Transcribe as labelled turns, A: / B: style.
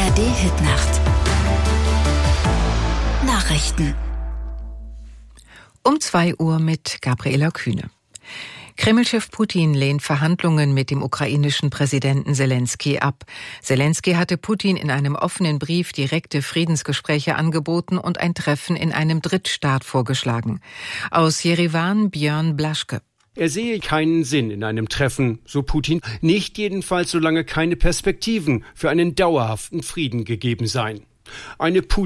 A: ARD Hitnacht. Nachrichten.
B: Um 2 Uhr mit Gabriela Kühne. Kreml-Chef Putin lehnt Verhandlungen mit dem ukrainischen Präsidenten Selenskyj ab. Selenskyj hatte Putin in einem offenen Brief direkte Friedensgespräche angeboten und ein Treffen in einem Drittstaat vorgeschlagen. Aus Jerewan Björn Blaschke.
C: Er sehe keinen Sinn in einem Treffen, so Putin, nicht jedenfalls solange keine Perspektiven für einen dauerhaften Frieden gegeben seien. Eine